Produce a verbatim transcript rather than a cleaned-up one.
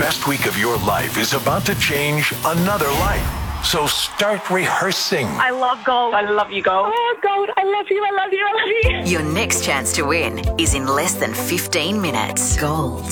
best week of your life is about to change another life. So start rehearsing. I love gold. I love you, gold. Oh, gold. I love you. I love you. I love you. Your next chance to win is in less than fifteen minutes. Gold.